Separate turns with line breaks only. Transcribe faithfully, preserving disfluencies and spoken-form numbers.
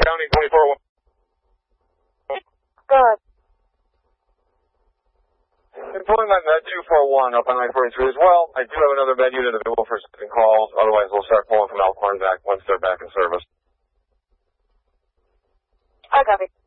County twenty-four.
Good.
Employment at two four one up on I forty-three as well. I do have another med unit available for second calls. Otherwise, we'll start pulling from Alcorn back once they're back in service.
I copy.